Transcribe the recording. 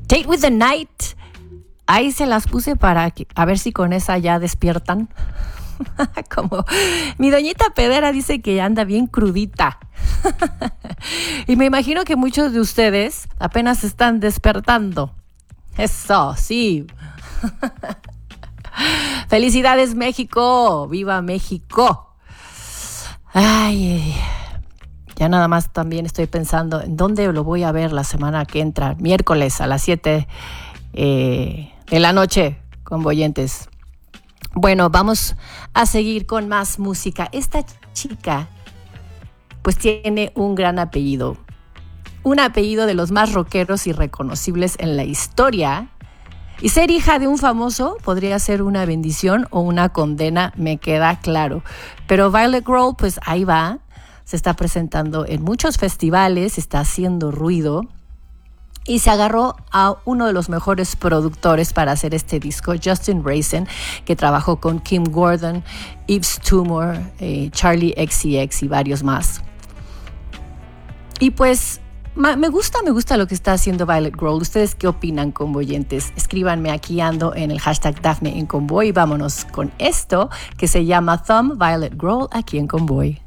Date with the Night. Ahí se las puse para a ver si con esa ya despiertan. Como mi doñita Pedera dice que anda bien crudita. Y me imagino que muchos de ustedes apenas están despertando. Eso, sí. Felicidades, México. ¡Viva México! Ay, ya nada más también estoy pensando en dónde lo voy a ver la semana que entra, miércoles a las 7 de la noche, convoyentes. Bueno, vamos a seguir con más música. Esta chica, pues tiene un gran apellido. Un apellido de los más rockeros y reconocibles en la historia. Y ser hija de un famoso podría ser una bendición o una condena, me queda claro. Pero Violet Grohl, pues ahí va. Se está presentando en muchos festivales, está haciendo ruido. Y se agarró a uno de los mejores productores para hacer este disco, Justin Raisin, que trabajó con Kim Gordon, Yves Tumor, Charlie XCX y varios más. Y pues me gusta lo que está haciendo Violet Grohl. ¿Ustedes qué opinan, convoyentes? Escríbanme, aquí ando en el hashtag Dafne en Convoy. Vámonos con esto que se llama Thumb, Violet Grohl, aquí en Convoy.